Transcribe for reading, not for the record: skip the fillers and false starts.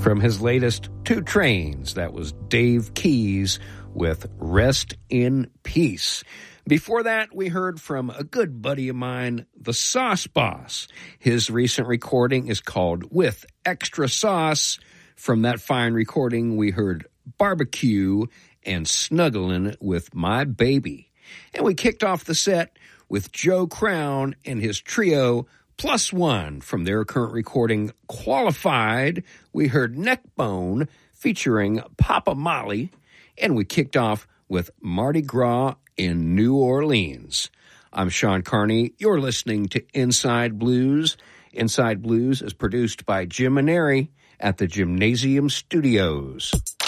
From his latest Two Trains, that was Dave Keys with Rest in Peace. Before that, we heard from a good buddy of mine, the Sauce Boss. His recent recording is called With Extra Sauce. From that fine recording, we heard Barbecue and Snuggling with My Baby. And we kicked off the set with Joe Crown and his trio Plus One. From their current recording, Qualified, we heard Neckbone featuring Papa Molly. And we kicked off with Mardi Gras in New Orleans. I'm Sean Carney. You're listening to Inside Blues. Inside Blues is produced by Jim Maneri at the Gymnasium Studios.